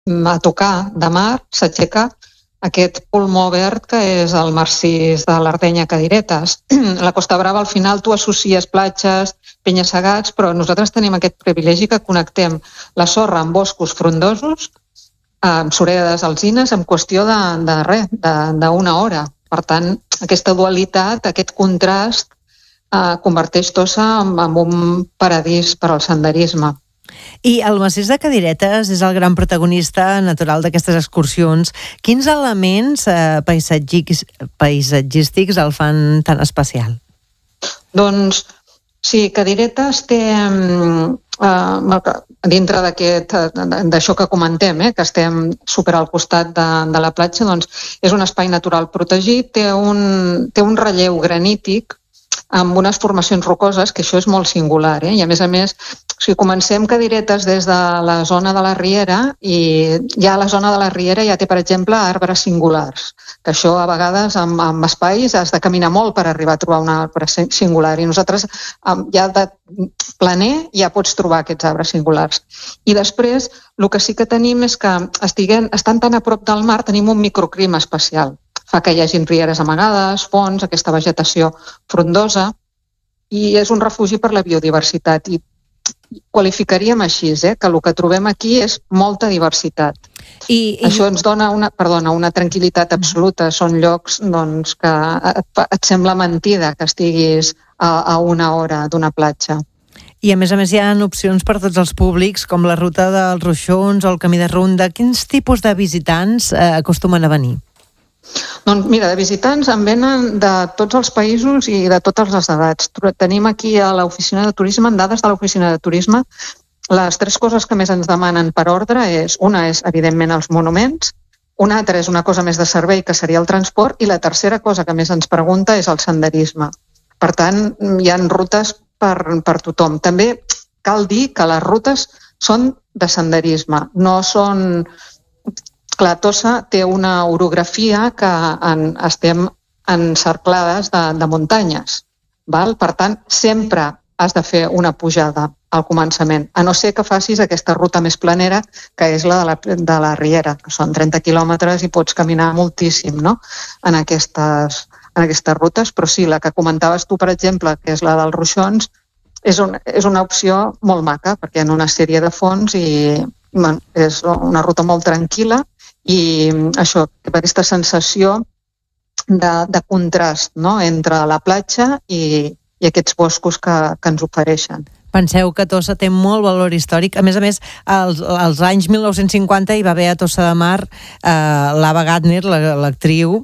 a tocar de mar, s'aixeca aquest pulmó verd que és el massís de l'Ardenya Cadiretes. La Costa Brava, al final, tu associes platges, penya-segats, però nosaltres tenim aquest privilegi que connectem la sorra amb boscos frondosos, amb suredes alzines, en qüestió d'una hora. Per tant, aquesta dualitat, aquest contrast, converteix Tossa en un paradís per al senderisme. I el massís de Cadiretes és el gran protagonista natural d'aquestes excursions. Quins elements paisatgístics el fan tan especial? Doncs sí, Cadiretes té, dintre d'això que comentem, que estem super al costat de la platja, doncs és un espai natural protegit, té un relleu granític amb unes formacions rocoses, que això és molt singular, i a més, si comencem Cadiretes des de la zona de la Riera, i ja a la zona de la Riera ja té, per exemple, arbres singulars, que això a vegades amb espais has de caminar molt per arribar a trobar un arbre singular, i nosaltres ja de planer ja pots trobar aquests arbres singulars. I després, el que sí que tenim és que estan tan a prop del mar, tenim un microclima especial. Fa que hi hagi rieres amagades, fonts, aquesta vegetació frondosa, i és un refugi per la biodiversitat. I qualificaríem així, que el que trobem aquí és molta diversitat. Això ens dona una tranquil·litat absoluta. Són llocs que et sembla mentida que estiguis a una hora d'una platja. I a més hi ha opcions per tots els públics, com la ruta dels Ruixons o el camí de ronda. Quins tipus de visitants acostumen a venir? Doncs mira, de visitants en venen de tots els països i de totes les edats. Tenim aquí a l'oficina de turisme, en dades de l'oficina de turisme, les 3 coses que més ens demanen per ordre una és, evidentment, els monuments, una altra és una cosa més de servei, que seria el transport, i la tercera cosa que més ens pregunta és el senderisme. Per tant, hi ha rutes per tothom. També cal dir que les rutes són de senderisme, no són... Clar, Tossa té una orografia que estem encerclades de muntanyes. Per tant, sempre has de fer una pujada al començament, a no ser que facis aquesta ruta més planera, que és la de la Riera, que són 30 quilòmetres i pots caminar moltíssim, no?, en aquestes rutes. Però sí, la que comentaves tu, per exemple, que és la dels Ruixons, és una opció molt maca, perquè hi ha una sèrie de fonts i és una ruta molt tranquil·la, i això, aquesta sensació de contrast, no?, entre la platja i aquests boscos que ens ofereixen. Penseu que Tossa té molt valor històric. A més, als anys 1950 hi va haver a Tossa de Mar l'Ava Gardner, l'actriu,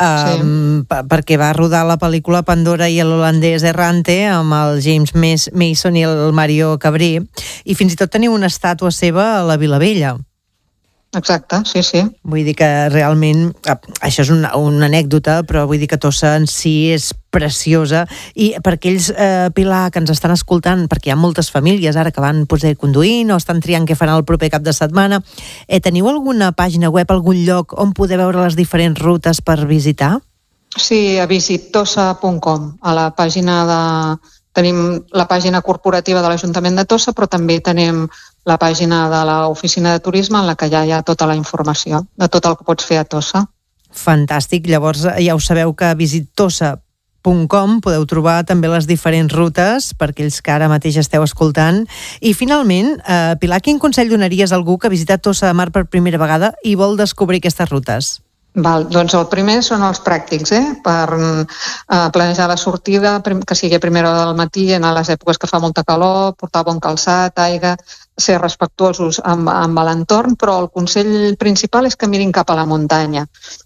perquè va rodar la pel·lícula Pandora i l'holandès Errante amb el James Mason i el Mario Cabré, i fins i tot teniu una estàtua seva a la Vilavella. Exacte, sí. Vull dir que realment, això és una anècdota, però vull dir que Tossa en si és preciosa. I per aquells, Pilar, que ens estan escoltant, perquè hi ha moltes famílies ara que van poder conduir o estan triant què faran el proper cap de setmana, teniu alguna pàgina web, algun lloc on poder veure les diferents rutes per visitar? Sí, a visittossa.com, a la pàgina tenim la pàgina corporativa de l'Ajuntament de Tossa, però també tenim la pàgina de l'oficina de turisme en la que ja hi ha tota la informació de tot el que pots fer a Tossa. Fantàstic, llavors ja ho sabeu que a visittossa.com podeu trobar també les diferents rutes per aquells que ara mateix esteu escoltant. I finalment, Pilar, quin consell donaries a algú que ha visitat Tossa de Mar per primera vegada i vol descobrir aquestes rutes? Doncs el primer són els pràctics, per planejar la sortida, que sigui a primera hora del matí, en les èpoques que fa molta calor, portar bon calçat, aigua, ser respectuosos amb l'entorn, però el consell principal és que mirin cap a la muntanya.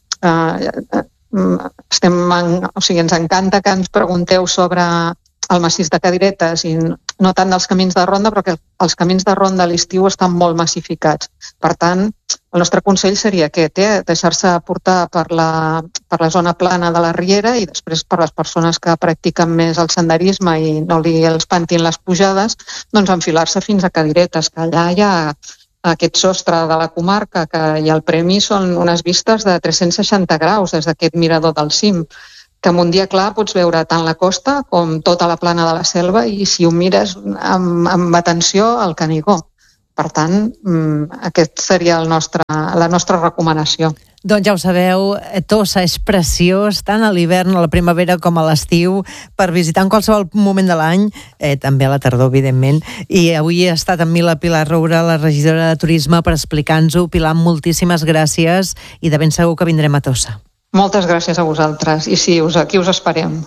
Ens encanta que ens pregunteu sobre el massís de Cadiretes i no tant dels camins de ronda, però que els camins de ronda a l'estiu estan molt massificats. Per tant, el nostre consell seria aquest, deixar-se portar per la zona plana de la Riera i després per les persones que practiquen més el senderisme i no li espantin les pujades, doncs enfilar-se fins a Cadiretes, que allà hi ha aquest sostre de la comarca i el premi són unes vistes de 360 graus des d'aquest mirador del cim, que en un dia clar pots veure tant la costa com tota la plana de la selva i si ho mires amb atenció el Canigó. Per tant, aquest seria la nostra recomanació. Doncs ja ho sabeu, Tossa és preciós, tant a l'hivern, a la primavera com a l'estiu, per visitar en qualsevol moment de l'any, també a la tardor, evidentment. I avui ha estat amb mi la Pilar Roura, la regidora de Turisme, per explicar-nos-ho. Pilar, moltíssimes gràcies i de ben segur que vindrem a Tossa. Moltes gràcies a vosaltres i sí, aquí us esperem.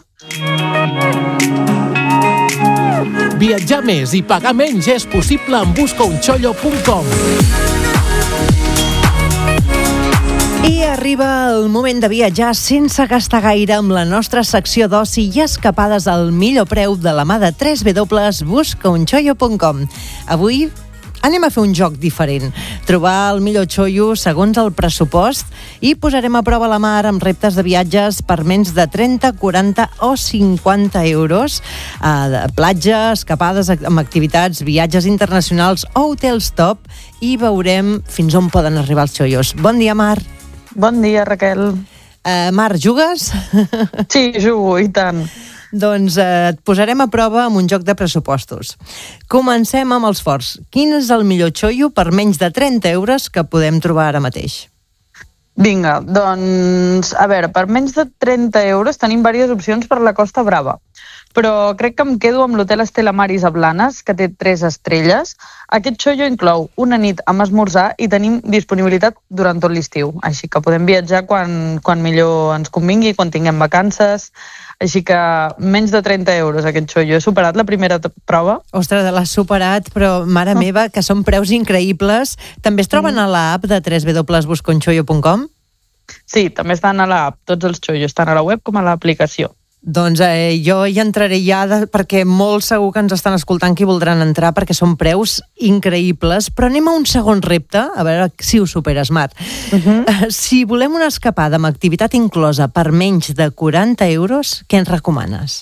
Viatjar més i pagar menys és possible amb buscaunchollo.com. I arriba el moment de viatjar sense gastar gaire amb la nostra secció d'oci i escapades al millor preu de la mà de www.buscaunchollo.com. Avui anem a fer un joc diferent, trobar el millor xollo segons el pressupost i posarem a prova la mar amb reptes de viatges per menys de 30, 40 o 50 euros, platja, escapades amb activitats, viatges internacionals o hotels top, i veurem fins on poden arribar els xollos. Bon dia, Mar. Bon dia, Raquel. Mar, jugues? Sí, jugo, i tant. Doncs et posarem a prova amb un joc de pressupostos. Comencem amb els forts. Quin és el millor xollo per menys de 30 euros que podem trobar ara mateix? Vinga, doncs, a veure, per menys de 30 euros tenim diverses opcions per la Costa Brava. Però crec que em quedo amb l'hotel Estela Maris a Blanes, que té 3 estrelles. Aquest xollo inclou una nit amb esmorzar i tenim disponibilitat durant tot l'estiu. Així que podem viatjar quan millor ens convingui, quan tinguem vacances. Així que menys de 30 euros aquest xollo. He superat la primera prova. Ostres, l'has superat, però mare meva, que són preus increïbles. També es troben a l'app de www.buscaunchollo.com? Sí, també estan a l'app. Tots els xollos, tant a la web com a l'aplicació. Doncs jo hi entraré ja perquè molt segur que ens estan escoltant que hi voldran entrar perquè són preus increïbles, però anem a un segon repte, a veure si ho superes, Mar. Si volem una escapada amb activitat inclosa per menys de 40 euros, què ens recomanes?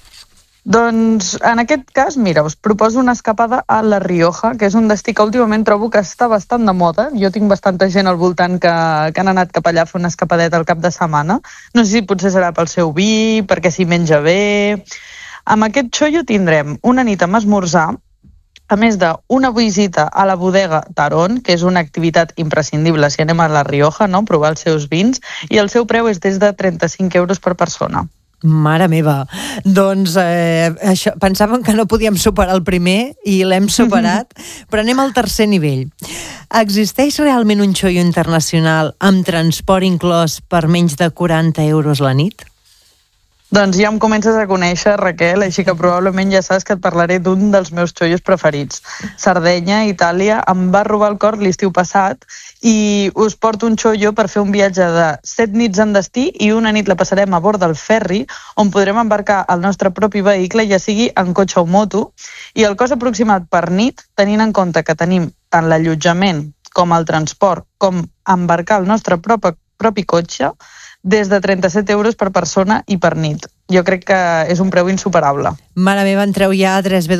Doncs en aquest cas, mira, us proposo una escapada a La Rioja, que és un destí que últimament trobo que està bastant de moda. Jo tinc bastanta gent al voltant que han anat cap allà a fer una escapadeta al cap de setmana. No sé si potser serà pel seu vi, perquè s'hi menja bé. Amb aquest xollo tindrem una nit amb esmorzar, a més d'una visita a la bodega Tarón, que és una activitat imprescindible si anem a La Rioja, no? Provar els seus vins, i el seu preu és des de 35 euros per persona. Mare meva, doncs pensàvem que no podíem superar el primer i l'hem superat, però anem al tercer nivell. Existeix realment un xollo internacional amb transport inclòs per menys de 40 euros la nit? Doncs ja em comences a conèixer, Raquel, així que probablement ja saps que et parlaré d'un dels meus xollos preferits. Sardenya, Itàlia, em va robar el cor l'estiu passat i us porto un xollo per fer un viatge de 7 nits en destí i una nit la passarem a bord del ferri, on podrem embarcar el nostre propi vehicle, ja sigui en cotxe o moto, i el cost aproximat per nit, tenint en compte que tenim tant l'allotjament com el transport, com embarcar el nostre propi cotxe, des de 37 euros per persona i per nit. Jo crec que és un preu insuperable. Mare meva, entreu ja a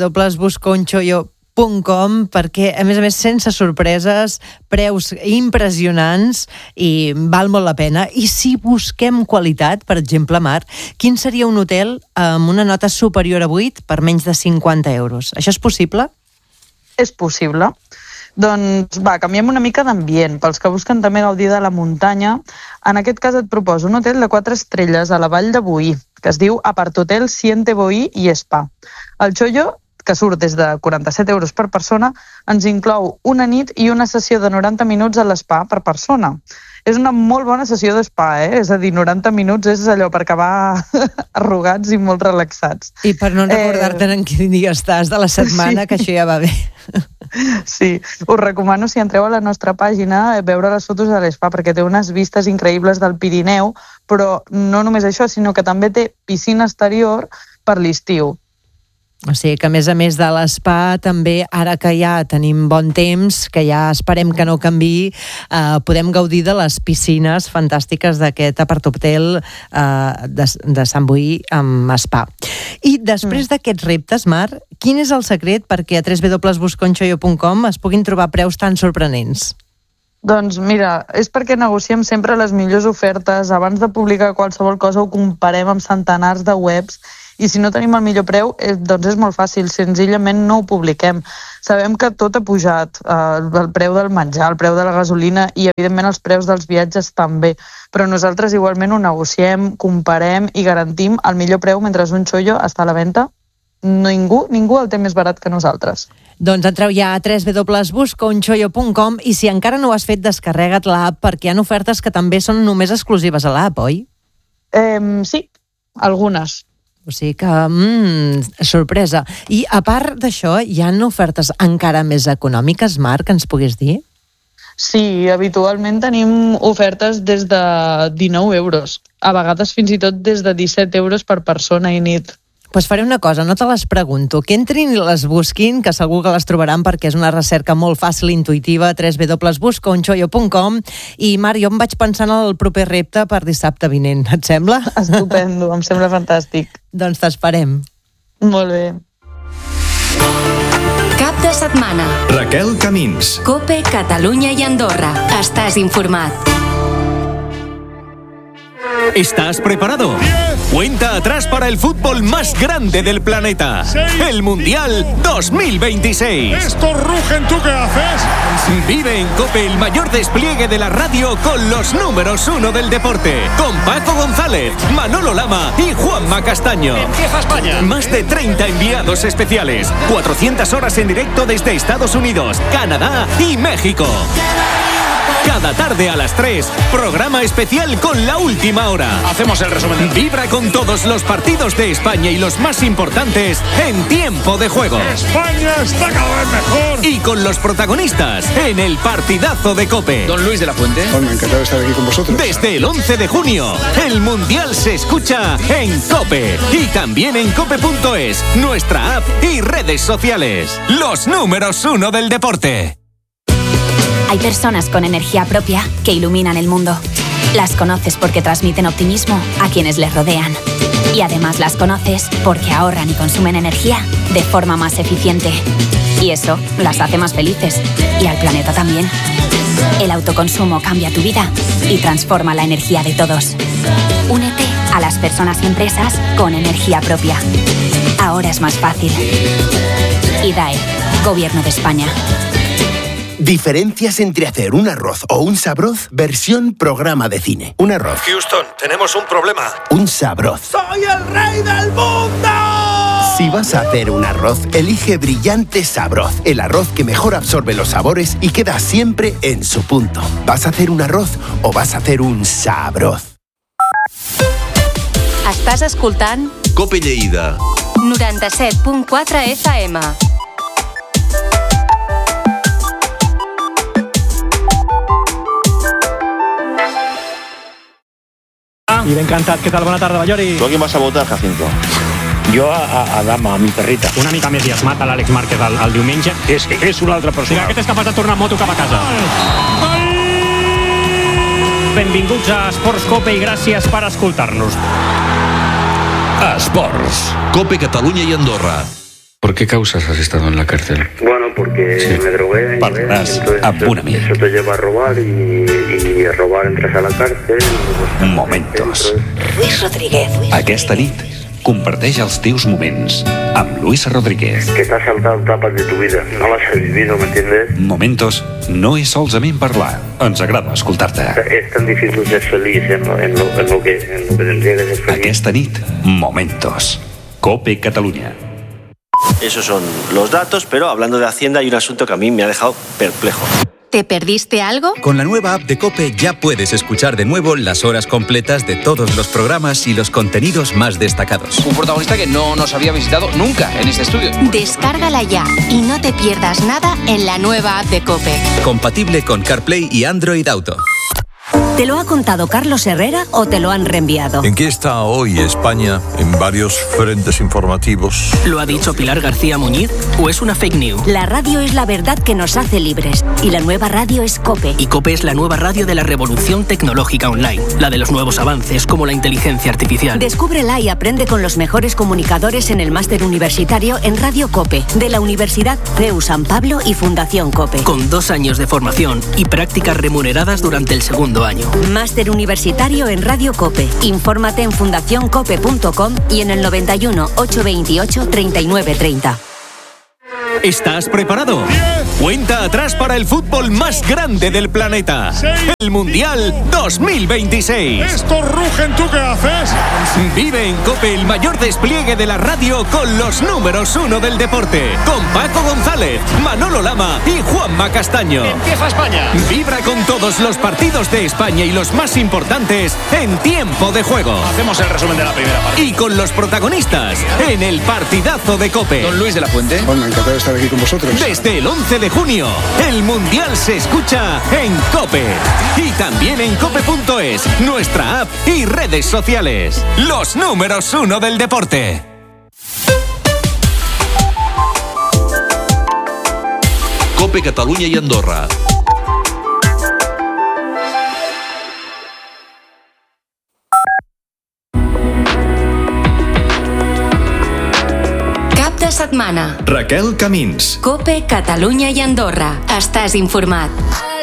www.buscaunchollo.com perquè, a més, sense sorpreses, preus impressionants i val molt la pena. I si busquem qualitat, per exemple, Mar, quin seria un hotel amb una nota superior a 8 per menys de 50 euros? Això és possible? És possible. Doncs va, canviem una mica d'ambient. Pels que busquen també gaudir de la muntanya, en aquest cas et proposo un hotel de 4 estrelles a la Vall de Boí, que es diu Aparthotel Siente Boí i Spa. El xollo, que surt des de 47 euros per persona, ens inclou una nit i una sessió de 90 minuts a l'espa per persona. És una molt bona sessió d'espa, És a dir, 90 minuts és allò per acabar arrugats i molt relaxats. I per no recordar-te en quin dia estàs de la setmana, sí. Que això ja va bé. Sí, us recomano, si entreu a la nostra pàgina, veure les fotos de l'espa, perquè té unes vistes increïbles del Pirineu, però no només això, sinó que també té piscina exterior per l'estiu. O sigui que, a més de l'espa, també, ara que ja tenim bon temps, que ja esperem que no canviï, podem gaudir de les piscines fantàstiques d'aquest Aparthotel de Sant Boí amb spa. I després d'aquests reptes, Mar, quin és el secret perquè a www.buscaunchollo.com es puguin trobar preus tan sorprenents? Doncs mira, és perquè negociem sempre les millors ofertes. Abans de publicar qualsevol cosa ho comparem amb centenars de webs i si no tenim el millor preu, doncs és molt fàcil, senzillament no ho publiquem. Sabem que tot ha pujat, el preu del menjar, el preu de la gasolina i evidentment els preus dels viatges també, però nosaltres igualment ho negociem, comparem i garantim el millor preu mentre un xollo està a la venda. Ningú el té més barat que nosaltres. Doncs entreu ja a www.buscaunchollo.com i si encara no ho has fet, descarrega't l'app perquè hi ha ofertes que també són només exclusives a l'app, oi? Sí, algunes. O sigui que, sorpresa. I a part d'això, hi ha ofertes encara més econòmiques, Marc, que ens puguis dir? Sí, habitualment tenim ofertes des de 19 euros. A vegades fins i tot des de 17 euros per persona i nit. Doncs faré una cosa, no te les pregunto, que entrin i les busquin, que segur que les trobaran perquè és una recerca molt fàcil i intuïtiva, www.buscaunchollo.com. I Marc, jo em vaig pensant en el proper repte per dissabte vinent, et sembla? Estupendo, em sembla fantàstic. Doncs t'esperem. Molt bé. Cap de setmana. Raquel Camins. COPE, Catalunya i Andorra. Estàs informat. ¿Estás preparado? Cuenta atrás para el fútbol más grande del planeta. El Mundial 2026. Estos rugen, ¿tú qué haces? Vive en COPE el mayor despliegue de la radio con los números 1 del deporte. Con Paco González, Manolo Lama y Juanma Castaño. Empieza España. Más de 30 enviados especiales. 400 horas en directo desde Estados Unidos, Canadá y México. Cada tarde a las 3, programa especial con La Última Hora. Hacemos el resumen. Vibra con todos los partidos de España y los más importantes en tiempo de juego. España está cada vez mejor. Y con los protagonistas en el partidazo de COPE. Don Luis de la Fuente. Bueno, encantado de estar aquí con vosotros. Desde el 11 de junio, el Mundial se escucha en COPE. Y también en cope.es, nuestra app y redes sociales. Los números 1 del deporte. Hay personas con energía propia que iluminan el mundo. Las conoces porque transmiten optimismo a quienes les rodean. Y además las conoces porque ahorran y consumen energía de forma más eficiente. Y eso las hace más felices. Y al planeta también. El autoconsumo cambia tu vida y transforma la energía de todos. Únete a las personas y empresas con energía propia. Ahora es más fácil. IDAE, Gobierno de España. Diferencias entre hacer un arroz o un sabroz, versión programa de cine. Un arroz. Houston, tenemos un problema. Un sabroz. ¡Soy el rey del mundo! Si vas a hacer un arroz, elige Brillante Sabroz, el arroz que mejor absorbe los sabores y queda siempre en su punto. ¿Vas a hacer un arroz o vas a hacer un sabroz? Estàs escoltant COPE Lleida 97.4 FM. I ben cantat. Què tal? Bona tarda, Ballori. ¿Tú a quién vas a votar, Jacinto? Jo a Dama, a mi perrita. Una mica més i es mata l'Àlex Márquez el diumenge. És una altra persona. Aquest és capaç de tornar en moto cap a casa. Benvinguts a Esports COPE i gràcies per escoltar-nos. Esports. COPE Cataluña y Andorra. ¿Por qué causas has estado en la cárcel? Bueno, porque me drogué. Parlarás amb mi. Eso te lleva a robar y a robar entras a la cárcel. Momentos. Luis Rodríguez. Aquesta nit, comparteix els teus moments amb Luis Rodríguez. Que t'has saltado etapas de tu vida. No las has vivido, ¿me entiendes? Momentos no és solament parlar. Ens agrada escoltar-te. Es tan difícil ser feliz en lo que tendría que ser feliz. Aquesta nit, Momentos. COPE Catalunya. Esos son los datos, pero hablando de Hacienda hay un asunto que a mí me ha dejado perplejo. ¿Te perdiste algo? Con la nueva app de COPE ya puedes escuchar de nuevo las horas completas de todos los programas y los contenidos más destacados. Un protagonista que no nos había visitado nunca en este estudio. Descárgala ya y no te pierdas nada en la nueva app de COPE. Compatible con CarPlay y Android Auto. ¿Te lo ha contado Carlos Herrera o te lo han reenviado? ¿En qué está hoy España en varios frentes informativos? ¿Lo ha dicho Pilar García Muñiz o es una fake news? La radio es la verdad que nos hace libres y la nueva radio es COPE. Y COPE es la nueva radio de la revolución tecnológica online, la de los nuevos avances como la inteligencia artificial. Descúbrela y aprende con los mejores comunicadores en el máster universitario en Radio COPE, de la Universidad CEU San Pablo y Fundación COPE. Con 2 años de formación y prácticas remuneradas durante el segundo año. Máster universitario en Radio COPE. Infórmate en fundacioncope.com y en el 91 828 3930. ¿Estás preparado? Cuenta atrás para el fútbol más grande del planeta. El Mundial 2026. ¡Estos rugen! ¿Tú qué haces? Vive en COPE el mayor despliegue de la radio con los números 1 del deporte. Con Paco González, Manolo Lama y Juanma Castaño. ¡Empieza España! Vibra con todos los partidos de España y los más importantes en tiempo de juego. Hacemos el resumen de la primera parte. Y con los protagonistas en el partidazo de COPE. Don Luis de la Fuente. Bueno, encantado de estar aquí con vosotros. Desde el 11 de junio, el Mundial se escucha en COPE. Y también en cope.es, nuestra app y redes sociales. Los números 1 del deporte. COPE Catalunya i Andorra. Setmana. Raquel Camins. COPE Catalunya i Andorra. Estàs informat.